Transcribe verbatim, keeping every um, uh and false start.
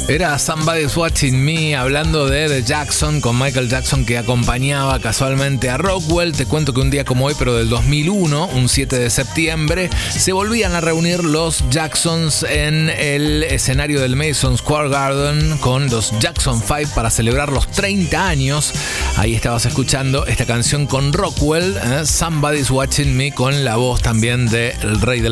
Era Somebody's Watching Me, hablando de The Jackson, con Michael Jackson, que acompañaba casualmente a Rockwell. Te cuento que un día como hoy, pero del dos mil uno, un siete de septiembre, se volvían a reunir los Jacksons en el escenario del Madison Square Garden con los Jackson Five para celebrar los treinta años. Ahí estabas escuchando esta canción con Rockwell, ¿eh? Somebody's Watching Me, con la voz también del rey del